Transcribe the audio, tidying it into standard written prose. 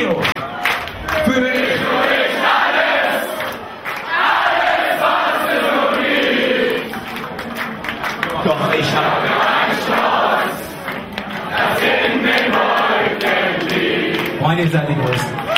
Radio. Für dich. Doch ich habe einen Stolz, das in den Wolken liegt. Meine seid die Größten.